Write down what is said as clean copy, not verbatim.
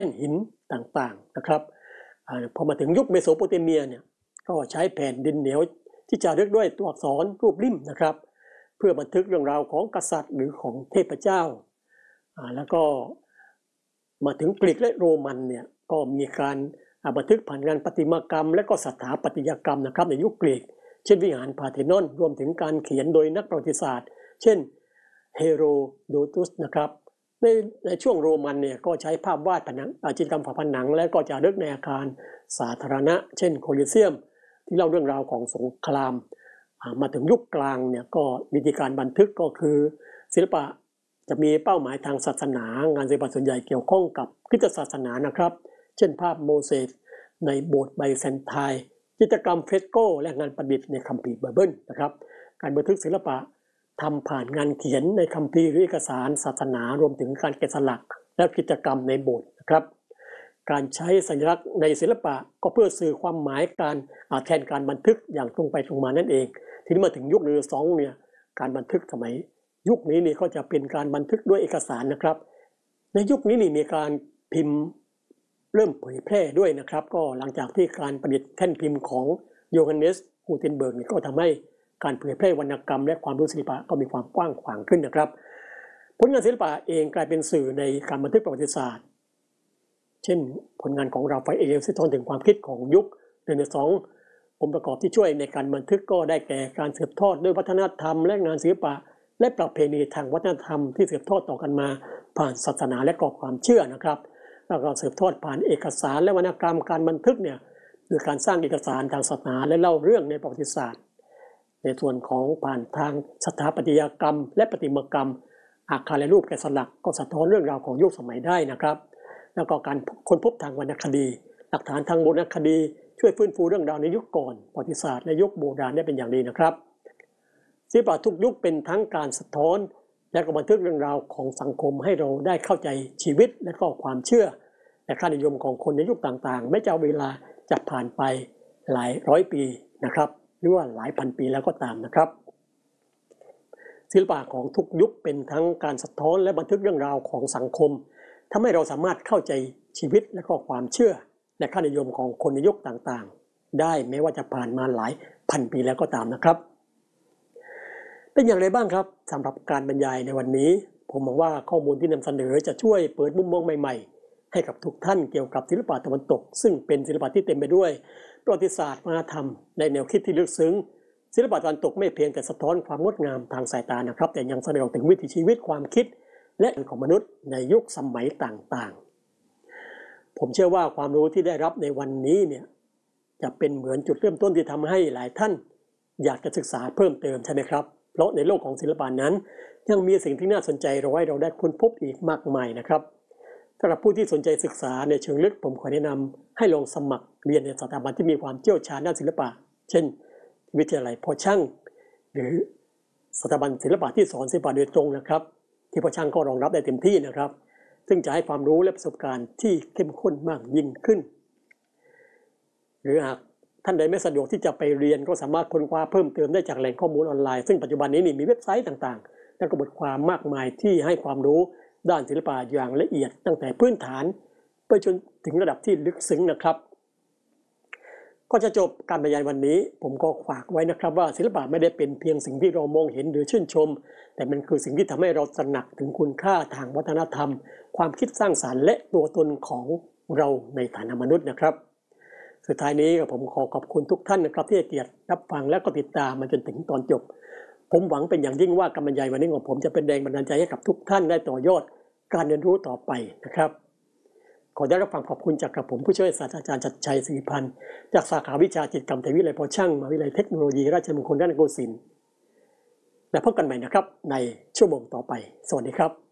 หินต่างๆนะครับพอมาถึงยุคเมโสโปเตเมียเนี่ยก็ใช้แผ่นดินเหนียวที่จารึกด้วยตัวอักษรรูปริมนะครับเพื่อบันทึกเรื่องราวของกษัตริย์หรือของเทพเจ้าแล้วก็มาถึงกรีกและโรมันเนี่ยก็มีการบันทึกผ่านงานประติมากรรมและก็สถาปัตยกรรมนะครับในยุคกรีกเช่นวิหารพาร์เธนอนรวมถึงการเขียนโดยนักประวัติศาสตร์เช่นเฮโรโดตุสนะครับในช่วงโรมันเนี่ยก็ใช้ภาพวาดผนังจิตรกรรมฝาผนังและก็จารึกในอาคารสาธารณะเช่นโคลิเซียมที่เล่าเรื่องราวของสงครามมาถึงยุคกลางเนี่ยก็วิธีการบันทึกก็คือศิลปะจะมีเป้าหมายทางศาสนางานศิลปะส่วนใหญ่เกี่ยวข้องกับคริสตศาสนานะครับเช่นภาพโมเสสในโบสถ์ไบแซนไทน์จิตรกรรมเฟรสโกและงานประดิษฐ์ในคัมภีร์ไบเบิลนะครับการบันทึกศิลปะทำผ่านงานเขียนในคัมภีร์หรือเอกสารศาสนารวมถึงการแกะสลักและกิจกรรมในโบสถ์นะครับการใช้สัญลักษณ์ในศิลปะก็เพื่อสื่อความหมายการแทนการบันทึกอย่างตรงไปตรงมานั่นเองทีนี้มาถึงยุคเรเนซองส์เนี่ยการบันทึกสมัยยุคนี้นี่ก็จะเป็นการบันทึกด้วยเอกสารนะครับในยุคนี้นี่มีการพิมพ์เริ่มเผยแพร่ด้วยนะครับก็หลังจากที่การประดิษฐ์แท่นพิมพ์ของโยฮันเนสกูเทนเบิร์กนี่ก็ทำให้การเผยแพร่วรรณกรรมและความรู้ศิลปะก็มีความกว้างขวางขึ้นนะครับผลงานศิลปะเองกลายเป็นสื่อในการบันทึกประวัติศาสตร์เช่นผลงานของราฟาเอลสะท้อนถึงความคิดของยุคเรเนซองส์องค์ประกอบที่ช่วยในการบันทึกก็ได้แก่การสืบทอดด้วยวัฒนธรรมและงานศิลปะและประเพณีทางวัฒนธรรมที่สืบทอดต่อกันมาผ่านศาสนาและความเชื่อนะครับแล้วก็สืบทอดผ่านเอกสารและวรรณกรรมการบันทึกเนี่ยคือการสร้างเอกสารทางศาสนาและเล่าเรื่องในประวัติศาสตร์ในส่วนของผ่านทางสถาปัตยกรรมและประติมากรรมอาคารและรูปแกะสลักก็สะท้อนเรื่องราวของยุคสมัยได้นะครับแล้วก็การค้นพบทางวรรณคดีหลักฐานทางโบราณคดีช่วยฟื้นฟูเรื่องราวในยุคก่อนประวัติศาสตร์และยุคโบราณได้เป็นอย่างดีนะครับศิลปะทุกยุคเป็นทั้งการสะท้อนและก็บันทึกเรื่องราวของสังคมให้เราได้เข้าใจชีวิตและก็ความเชื่อและค่านิยมของคนในยุคต่างๆแม้จะเวลาจะผ่านไปหลายร้อยปีนะครับหรือว่าหลายพันปีแล้วก็ตามนะครับศิลปะของทุกยุคเป็นทั้งการสะท้อนและบันทึกเรื่องราวของสังคมทำให้เราสามารถเข้าใจชีวิตและก็ความเชื่อและค่านิยมของคนในยุคต่างๆได้แม้ว่าจะผ่านมาหลายพันปีแล้วก็ตามนะครับเป็นอย่างไรบ้างครับสำหรับการบรรยายในวันนี้ผมหวังว่าข้อมูลที่นำเสนอจะช่วยเปิดมุมมองใหม่ๆให้กับทุกท่านเกี่ยวกับศิลปะตะวันตกซึ่งเป็นศิลปะที่เต็มไปด้วยประวัติศาสตร์วัฒนธรรมในแนวคิดที่ลึกซึ้งศิลปะตะวันตกไม่เพียงแต่สะท้อนความงดงามทางสายตานะครับแต่ยังแสดงถึงวิถีชีวิตความคิดและของมนุษย์ในยุคสมัยต่างๆผมเชื่อว่าความรู้ที่ได้รับในวันนี้เนี่ยจะเป็นเหมือนจุดเริ่มต้นที่ทำให้หลายท่านอยากจะศึกษาเพิ่มเติมใช่ไหมครับเพราะในโลกของศิลปะนั้นยังมีสิ่งที่น่าสนใจรอให้เราได้ค้นพบอีกมากมายนะครับสำหรับผู้ที่สนใจศึกษาในเชิงลึกผมขอแนะนำให้ลองสมัครเรียนในสถาบันที่มีความเชี่ยวชาญด้านศิลปะเช่นวิทยาลัยพ่อช่างหรือสถาบันศิลปะที่สอนศิลปะโดยตรงนะครับที่พ่อช่างก็รองรับได้เต็มที่นะครับซึ่งจะให้ความรู้และประสบการณ์ที่เข้มข้นมากยิ่งขึ้นหรือหากท่านใดไม่สะดวกที่จะไปเรียนก็สามารถค้นคว้าเพิ่มเติมได้จากแหล่งข้อมูลออนไลน์ซึ่งปัจจุบันนี้มีเว็บไซต์ต่างๆและก็บทความมากมายที่ให้ความรู้ด้านศิลปะอย่างละเอียดตั้งแต่พื้นฐานไปจนถึงระดับที่ลึกซึ้งนะครับก็จะจบการบรรยายวันนี้ผมก็ฝากไว้นะครับว่าศิลปะไม่ได้เป็นเพียงสิ่งที่เรามองเห็นหรือชื่นชมแต่มันคือสิ่งที่ทำให้เราตระหนักถึงคุณค่าทางวัฒนธรรมความคิดสร้างสรรค์และตัวตนของเราในฐานะมนุษย์นะครับสุดท้ายนี้ผมขอขอบคุณทุกท่านนะครับที่ให้เกียรติรับฟังและก็ติดตามมาจนถึงตอนจบผมหวังเป็นอย่างยิ่งว่าการบรรยายวันนี้ของผมจะเป็นแรงบันดาลใจให้กับทุกท่านได้ต่อยอดการเรียนรู้ต่อไปนะครับขอได้รับความขอบคุณจากกับผมผู้ช่วยศาสตราจารย์ชัดชัยศรีพันธ์จากสาขาวิชาจิตรกรรมวิทยาลัยพ่อช่างมหาวิทยาลัยเทคโนโลยีราชมงคลพระนครศรีและพบกันใหม่นะครับในชั่วโมงต่อไปสวัสดีครับ